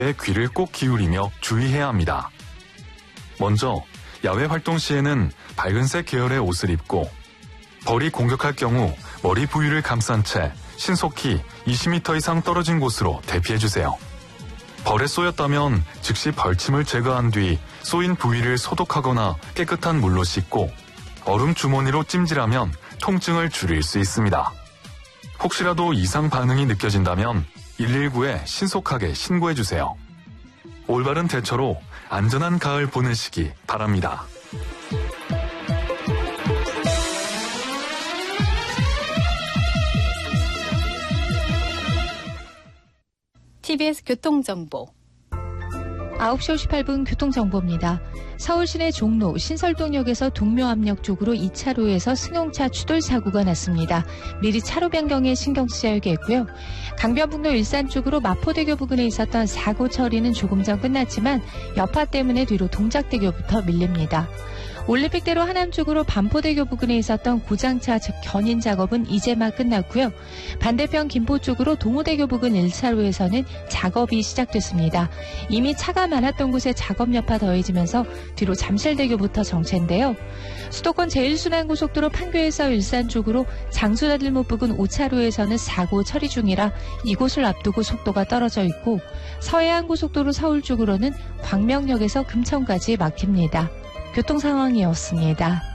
귀를 꼭 기울이며 주의해야 합니다. 먼저 야외 활동 시에는 밝은색 계열의 옷을 입고 벌이 공격할 경우 머리 부위를 감싼 채 신속히 20m 이상 떨어진 곳으로 대피해주세요. 벌에 쏘였다면 즉시 벌침을 제거한 뒤 쏘인 부위를 소독하거나 깨끗한 물로 씻고 얼음 주머니로 찜질하면 통증을 줄일 수 있습니다. 혹시라도 이상 반응이 느껴진다면 119에 신속하게 신고해주세요. 올바른 대처로 안전한 가을 보내시기 바랍니다. TBS 교통정보 9시 58분 교통정보입니다. 서울 시내 종로 신설동역에서 동묘암역 쪽으로 2차로에서 승용차 추돌 사고가 났습니다. 미리 차로 변경에 신경 쓰셔야겠고요. 강변북로 일산 쪽으로 마포대교 부근에 있었던 사고 처리는 조금 전 끝났지만 여파 때문에 뒤로 동작대교부터 밀립니다. 올림픽대로 하남 쪽으로 반포대교 부근에 있었던 고장차 견인 작업은 이제 막 끝났고요. 반대편 김포 쪽으로 동호대교 부근 1차로에서는 작업이 시작됐습니다. 이미 차가 많았던 곳에 작업 여파 더해지면서 뒤로 잠실대교부터 정체인데요. 수도권 제1순환고속도로 판교에서 일산 쪽으로 장수나들목 부근 5차로에서는 사고 처리 중이라 이곳을 앞두고 속도가 떨어져 있고 서해안고속도로 서울 쪽으로는 광명역에서 금천까지 막힙니다. 교통 상황이었습니다.